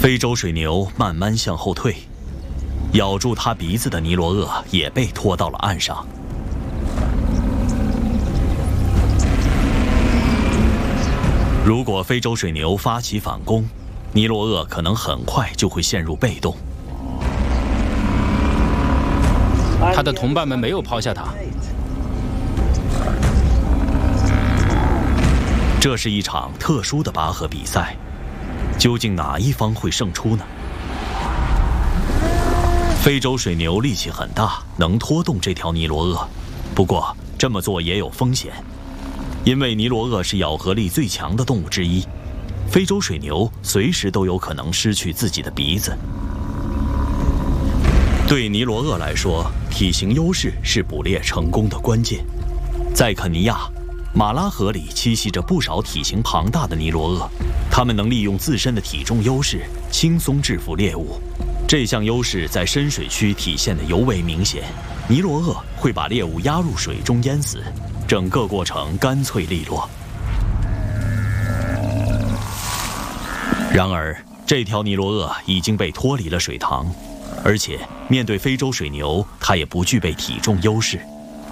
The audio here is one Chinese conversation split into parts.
非洲水牛慢慢向后退，咬住它鼻子的尼罗鳄也被拖到了岸上。如果非洲水牛发起反攻，尼罗鳄可能很快就会陷入被动。 他的同伴们没有抛下他。 这是一场特殊的拔河比赛，究竟哪一方会胜出呢？非洲水牛力气很大，能拖动这条尼罗鳄，不过这么做也有风险，因为尼罗鳄是咬合力最强的动物之一，非洲水牛随时都有可能失去自己的鼻子。对尼罗鳄来说，体型优势是捕猎成功的关键。在肯尼亚，马拉河里栖息着不少体型庞大的尼罗鳄，它们能利用自身的体重优势，轻松制服猎物。这项优势在深水区体现得尤为明显。尼罗鳄会把猎物压入水中淹死，整个过程干脆利落。然而，这条尼罗鳄已经被脱离了水塘，而且面对非洲水牛，它也不具备体重优势。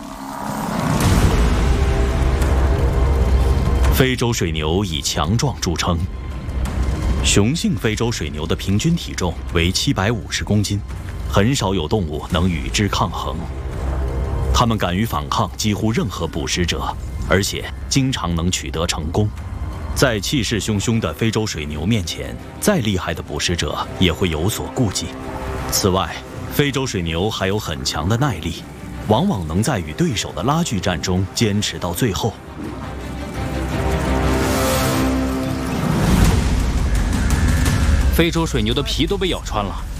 非洲水牛以强壮著称，雄性非洲水牛的平均体重为750公斤，很少有动物能与之抗衡。它们敢于反抗几乎任何捕食者，而且经常能取得成功。在气势汹汹的非洲水牛面前，再厉害的捕食者也会有所顾忌。此外，非洲水牛还有很强的耐力，往往能在与对手的拉锯战中坚持到最后。 非洲水牛的皮都被咬穿了，